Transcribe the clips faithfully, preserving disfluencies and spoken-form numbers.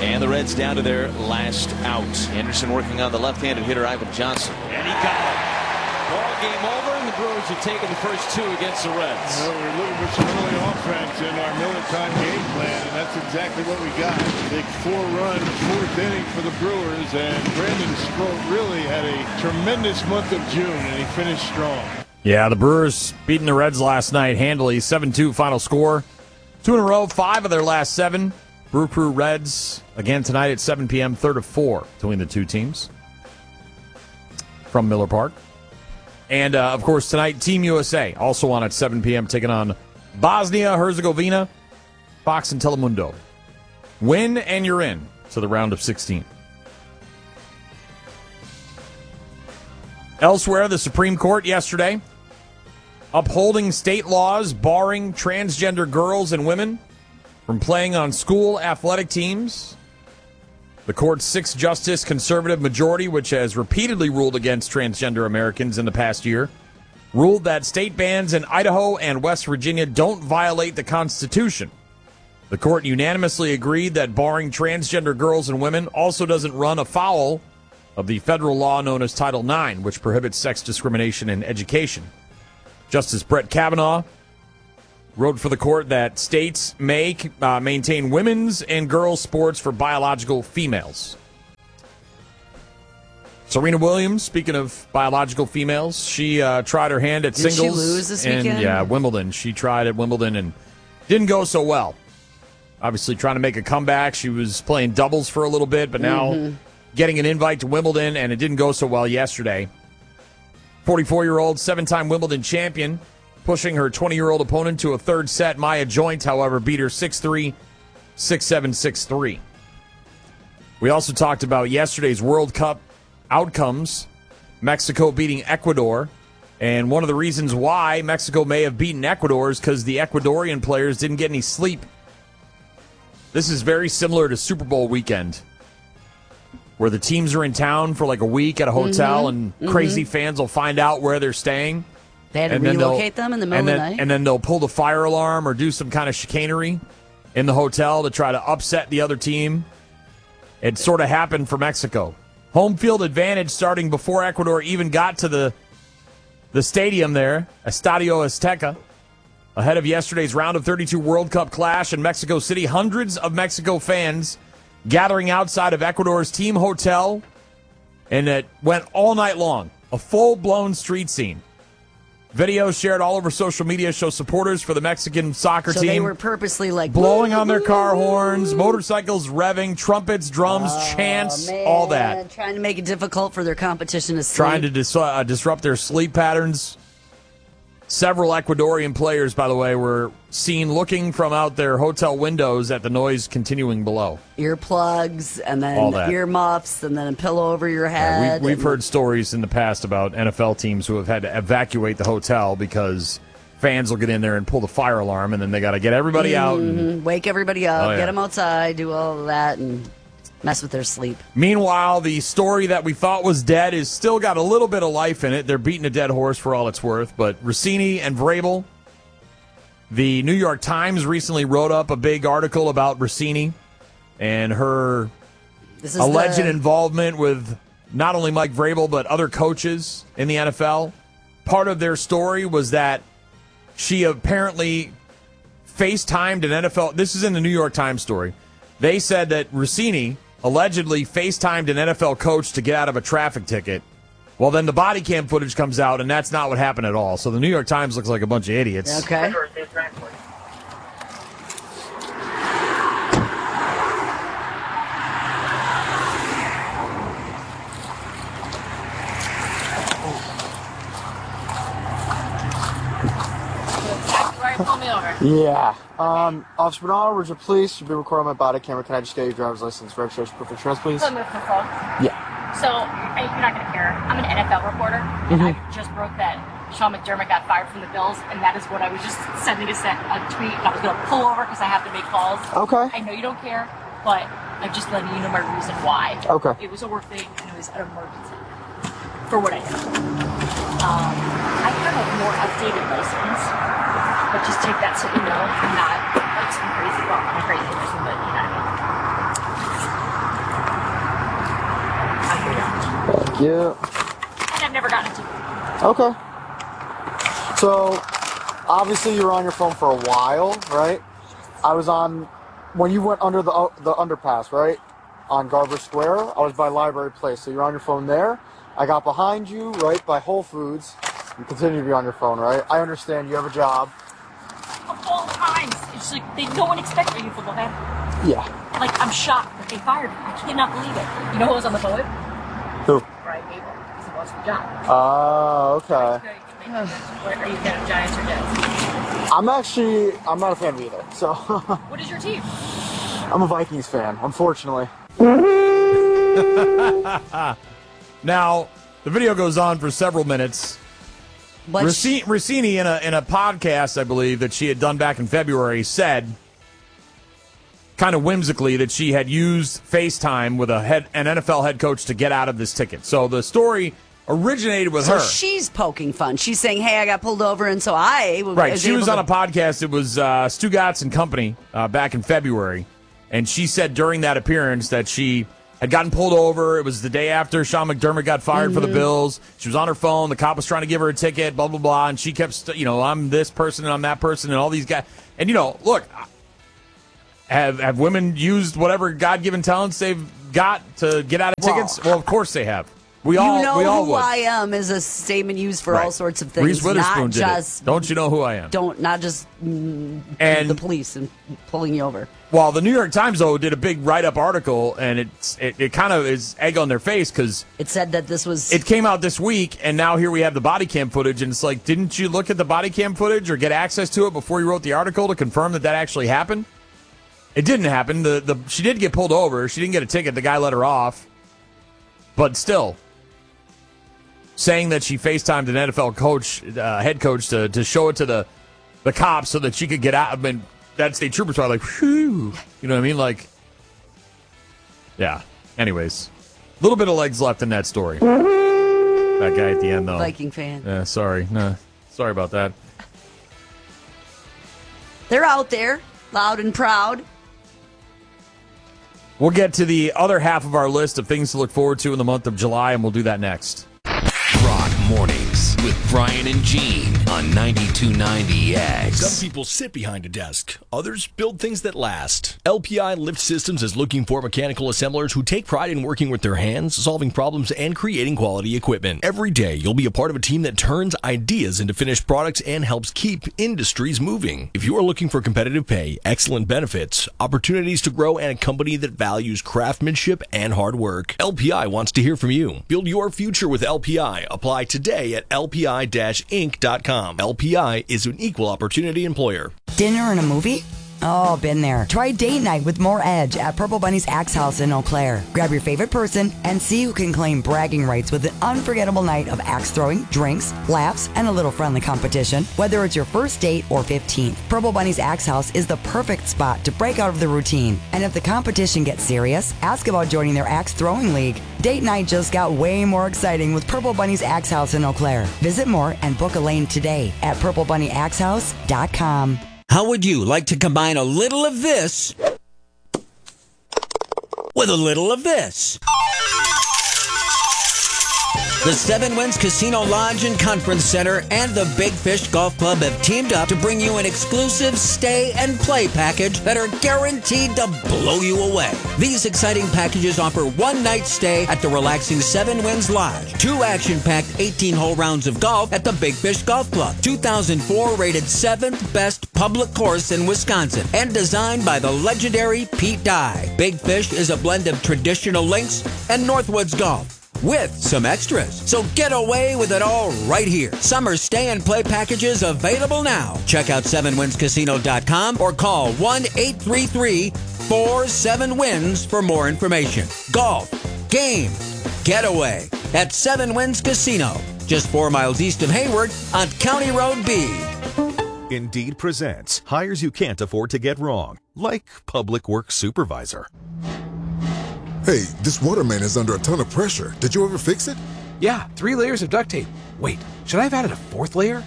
And the Reds down to their last out. Anderson working on the left-handed hitter Ivan Johnson. And he got it. Ball game over, and the Brewers are taking the first two against the Reds. Well, we're looking for some early offense in our Miller time game plan, and that's exactly what we got. Big four-run fourth inning for the Brewers, and Brandon Stroh really had a tremendous month of June, and he finished strong. Yeah, the Brewers beating the Reds last night handily, seven two final score. Two in a row, five of their last seven. Brew Crew Reds again tonight at seven p.m., third of four between the two teams from Miller Park. And, uh, of course, tonight, Team U S A, also on at seven p.m., taking on Bosnia-Herzegovina, Fox and Telemundo. Win, and you're in to the round of sixteen. Elsewhere, the Supreme Court yesterday upholding state laws barring transgender girls and women from playing on school athletic teams. The court's six-justice conservative majority, which has repeatedly ruled against transgender Americans in the past year, ruled that state bans in Idaho and West Virginia don't violate the Constitution. The court unanimously agreed that barring transgender girls and women also doesn't run afoul of the federal law known as Title nine, which prohibits sex discrimination in education. Justice Brett Kavanaugh wrote for the court that states may uh, maintain women's and girls' sports for biological females. Serena Williams, speaking of biological females, she uh, tried her hand at Did singles. she lose this and, weekend? Yeah, Wimbledon. She tried at Wimbledon and didn't go so well. Obviously trying to make a comeback. She was playing doubles for a little bit, but now Mm-hmm. getting an invite to Wimbledon, and it didn't go so well yesterday. forty-four-year-old, seven-time Wimbledon champion, pushing her twenty-year-old opponent to a third set. Maya Joint, however, beat her six three, six seven, six three. We also talked about yesterday's World Cup outcomes. Mexico beating Ecuador. And one of the reasons why Mexico may have beaten Ecuador is because the Ecuadorian players didn't get any sleep. This is very similar to Super Bowl weekend, where the teams are in town for like a week at a hotel, Mm-hmm. and Mm-hmm. crazy fans will find out where they're staying. They had to And then relocate they'll- them in the middle and of then, the night? And then they'll pull the fire alarm or do some kind of chicanery in the hotel to try to upset the other team. It sort of happened for Mexico. Home field advantage starting before Ecuador even got to the the stadium there, Estadio Azteca. Ahead of yesterday's round of thirty-two World Cup clash in Mexico City, hundreds of Mexico fans gathering outside of Ecuador's team hotel, and it went all night long. A full-blown street scene. Videos shared all over social media show supporters for the Mexican soccer so team they were purposely like blowing on their car horns, motorcycles revving, trumpets, drums, Oh, chants, man, all that. Trying to make it difficult for their competition to sleep. Trying to dis- uh, disrupt their sleep patterns. Several Ecuadorian players, by the way, were seen looking from out their hotel windows at the noise continuing below. Earplugs and All then that. earmuffs and then a pillow over your Yeah, head. we, we've and- heard stories in the past about N F L teams who have had to evacuate the hotel because fans will get in there and pull the fire alarm, and then they got to get everybody out. And Mhm. Wake everybody up, Oh, yeah. get them outside, do all of that, and mess with their sleep. meanwhile, the story that we thought was dead is still got a little bit of life in it. They're beating a dead horse for all it's worth. But Rossini and Vrabel, the New York Times recently wrote up a big article about Rossini and her This is alleged the, involvement with not only Mike Vrabel but other coaches in the N F L. Part of their story was that she apparently FaceTimed an N F L. This is in the New York Times story. They said that Rossini allegedly FaceTimed an N F L coach to get out of a traffic ticket. Well, then the body cam footage comes out, and that's not what happened at all. So the New York Times looks like a bunch of idiots. Okay. Pull me over. Yeah. Um, Officer Bernal, Rouge of Police, you've been recording my body camera. Can I just get your driver's license, registration, proof of insurance, please? Put me for phone. Yeah. So, I, you're not going to care. I'm an N F L reporter, and I just broke that Sean McDermott got fired from the Bills, and that is what I was just sending a, set, a tweet. I was going to pull over because I have to make calls. Okay. I know you don't care, but I'm just letting you know my reason why. Okay. It was a work thing, and it was an emergency for what I did. Um, I have a more updated license, but just take that so you know I'm not like some crazy, well, I'm a crazy person, but you know what I mean. Yeah. And I've never gotten to. Okay. So, obviously you were on your phone for a while, right? I was on, when you went under the uh, the underpass, right? On Garber Square, I was by Library Place, so you're on your phone there. I got behind you, right, by Whole Foods. You continue to be on your phone, right? I understand you have a job. Of all times, it's like they no one expected you to look at. Yeah. Like, I'm shocked that they fired me. I cannot believe it. You know who was on the phone with? Who? Brian Gable. He's the boss of the job. Oh, okay. What, are you a fan of Giants or Jets? I'm actually, I'm not a fan of either, so. What is your team? I'm a Vikings fan, unfortunately. Now, the video goes on for several minutes. What Rossini, Rossini, in a in a podcast, I believe, that she had done back in February, said kind of whimsically that she had used FaceTime with a head, an N F L head coach to get out of this ticket. So the story originated with so her. she's poking fun. She's saying, hey, I got pulled over, and so I was Right, she able was to- on a podcast. It was uh, Stu Gatz and Company uh, back in February. And she said during that appearance that she had gotten pulled over. It was the day after Sean McDermott got fired Mm-hmm. for the Bills. She was on her phone. The cop was trying to give her a ticket, blah, blah, blah. And she kept, st- you know, I'm this person and I'm that person and all these guys. And, you know, look, have have women used whatever God-given talents they've got to get out of Well, tickets? Well, of course they have. We You all, know we all who would. I am is a statement used for all Right. sorts of things. Reese Witherspoon not did just it. Don't you know who I am? don't not just mm, And the police and pulling you over. Well, the New York Times, though, did a big write-up article, and it's, it, it kind of is egg on their face because It said that this was it came out this week, and now here we have the body cam footage, and it's like, didn't you look at the body cam footage or get access to it before you wrote the article to confirm that that actually happened? It didn't happen. The the She did get pulled over. She didn't get a ticket. The guy let her off. But still, saying that she FaceTimed an N F L coach, uh, head coach, to, to show it to the, the cops so that she could get out. I mean, that state troopers are like, whew. You know what I mean? Like, yeah. Anyways, a little bit of legs left in that story. That guy at the end, though. Viking fan. Yeah, sorry. Nah, sorry about that. They're out there, loud and proud. We'll get to the other half of our list of things to look forward to in the month of July, and we'll do that next. Rock Mornings with Brian and Gene on ninety-two point nine The X. Some people sit behind a desk. Others build things that last. L P I Lift Systems is looking for mechanical assemblers who take pride in working with their hands, solving problems, and creating quality equipment. Every day, you'll be a part of a team that turns ideas into finished products and helps keep industries moving. If you are looking for competitive pay, excellent benefits, opportunities to grow, and a company that values craftsmanship and hard work, L P I wants to hear from you. Build your future with L P I. Apply today at L P I inc dot com. L P I is an equal opportunity employer. Dinner and a movie? Oh, been there. Try date night with more edge at Purple Bunny's Axe House in Eau Claire. Grab your favorite person and see who can claim bragging rights with an unforgettable night of axe throwing, drinks, laughs, and a little friendly competition. Whether it's your first date or fifteenth, Purple Bunny's Axe House is the perfect spot to break out of the routine. And if the competition gets serious, ask about joining their axe throwing league. Date night just got way more exciting with Purple Bunny's Axe House in Eau Claire. Visit more and book a lane today at purple bunny axe house dot com. How would you like to combine a little of this with a little of this? The Seven Winds Casino Lodge and Conference Center and the Big Fish Golf Club have teamed up to bring you an exclusive stay and play package that are guaranteed to blow you away. These exciting packages offer one night stay at the relaxing Seven Winds Lodge, two action-packed eighteen-hole rounds of golf at the Big Fish Golf Club, two thousand four rated seventh best public course in Wisconsin, and designed by the legendary Pete Dye. Big Fish is a blend of traditional links and Northwoods golf, with some extras. So get away with it all right here. Summer stay and play packages available now. Check out seven winds casino dot com or call one eight three three, four seven wins for more information. Golf, game, getaway at Seven Winds Casino, just four miles east of Hayward on County Road B. Indeed presents hires you can't afford to get wrong, like public works supervisor. Hey, this water main is under a ton of pressure. Did you ever fix it? Yeah, three layers of duct tape. Wait, should I have added a fourth layer?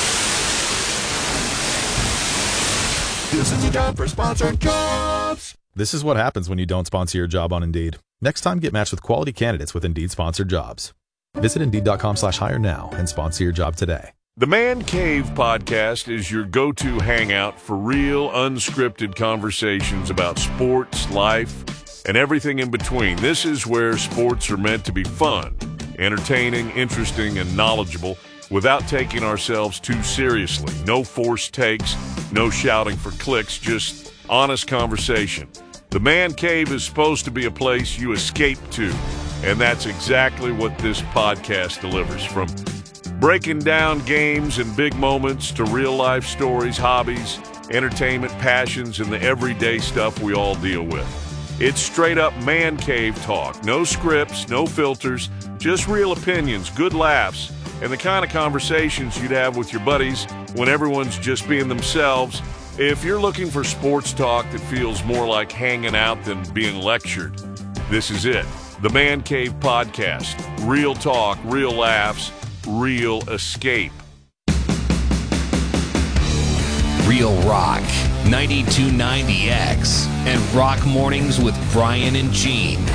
This is your job for sponsored jobs. This is what happens when you don't sponsor your job on Indeed. Next time, get matched with quality candidates with Indeed-sponsored jobs. Visit Indeed.com slash hire now and sponsor your job today. The Man Cave Podcast is your go-to hangout for real, unscripted conversations about sports, life, and everything in between. This is where sports are meant to be fun, entertaining, interesting, and knowledgeable without taking ourselves too seriously. No forced takes, no shouting for clicks, just honest conversation. The Man Cave is supposed to be a place you escape to, and that's exactly what this podcast delivers. From breaking down games and big moments to real-life stories, hobbies, entertainment, passions, and the everyday stuff we all deal with. It's straight-up Man Cave talk. No scripts, no filters, just real opinions, good laughs, and the kind of conversations you'd have with your buddies when everyone's just being themselves. If you're looking for sports talk that feels more like hanging out than being lectured, this is it. The Man Cave Podcast. Real talk, real laughs, real escape. Real Rock, ninety-two ninety X, and Rock Mornings with Brian and Gene.